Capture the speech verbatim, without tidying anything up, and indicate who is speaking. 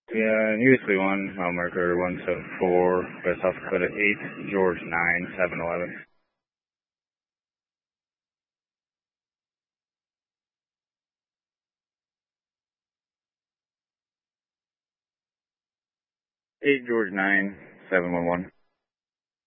Speaker 1: Yeah, U S one, mile marker one seven four, West South Dakota eight, George nine, seven eleven. eight, George nine, seven one one.